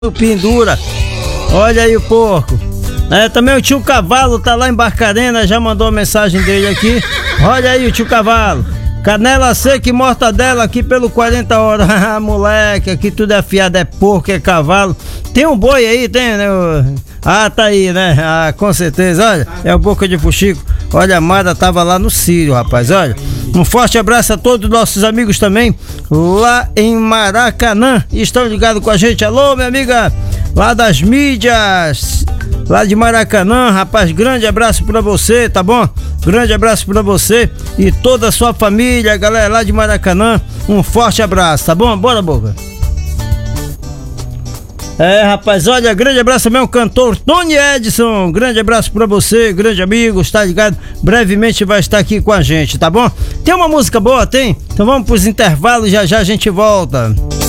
Pendura. Olha aí o porco. Também o tio Cavalo tá lá em Barcarena, já mandou a mensagem dele aqui. Olha aí o tio Cavalo. Canela seca e mortadela aqui pelo 40 horas. Moleque, aqui tudo é fiado, é porco, é cavalo. Tem um boi aí, tem, né? Tá aí, né? Com certeza, olha, é o Boca de Fuxico. Olha, a Mara tava lá no Sírio, rapaz, olha. Um forte abraço a todos os nossos amigos também lá em Maracanã. Estão ligados com a gente. Alô, minha amiga lá das mídias, lá de Maracanã, rapaz, grande abraço pra você, tá bom? Grande abraço pra você e toda a sua família, galera lá de Maracanã. Um forte abraço, tá bom? Bora, Boca. Rapaz, olha, grande abraço também ao cantor Tony Edson. Grande abraço pra você, grande amigo, está ligado? Brevemente vai estar aqui com a gente, tá bom? Tem uma música boa, tem? Então vamos pros intervalos, já já a gente volta.